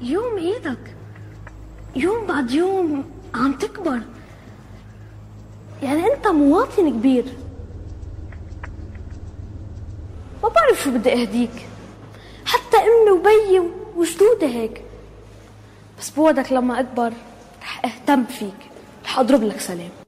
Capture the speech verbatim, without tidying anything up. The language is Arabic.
يوم عيدك يوم بعد يوم عم تكبر، يعني انت مواطن كبير. ما بعرف شو بدي اهديك، حتى امي وبيي وجدودي هيك، بس بوعدك لما اكبر رح اهتم فيك، رح اضرب لك سلام.